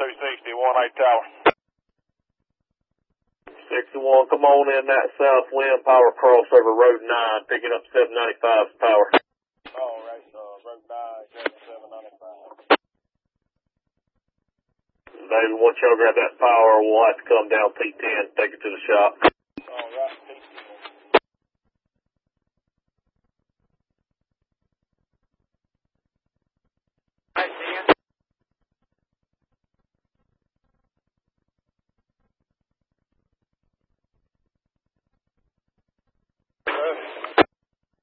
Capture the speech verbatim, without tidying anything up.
two sixty, one eight tower. sixty-one, come on in that south wind power crossover road nine, picking up seven ninety-five's power. All right, uh, road nine, seven ninety-five. David, once y'all grab that power, we'll have to come down P ten, take it to the shop.